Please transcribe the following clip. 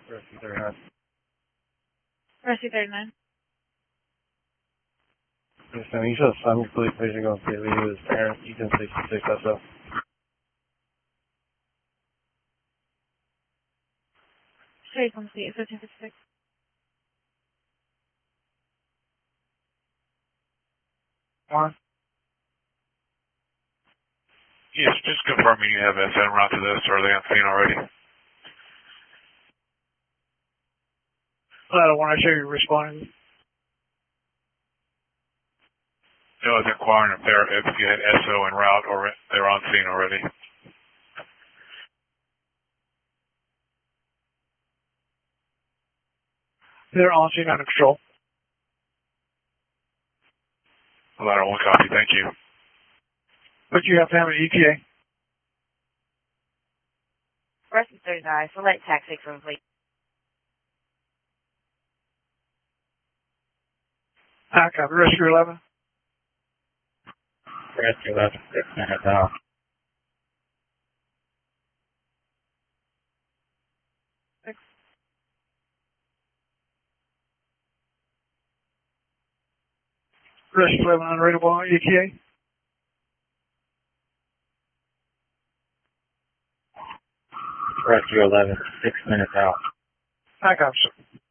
Rescue 39. Rescue 39. Yes, ma'am. You should assign your police station going to State Lead with his parents, Ethan 66 SO. Straight from State 1556. One. Yes, just confirming you have SN route to this, or are they on scene already? I don't want to show you responding. No, I was inquiring if you had SO en route or they're on scene already. They're on scene under control. Ladder 1 copy, thank you. But you have to have an ETA. Rescue 39, select taxi from fleet. I copy. Rescue 11. Rescue 11, 6 minutes out. Rescue 11 unreadable ETA. Rescue 11, 6 minutes out. I copy, sir.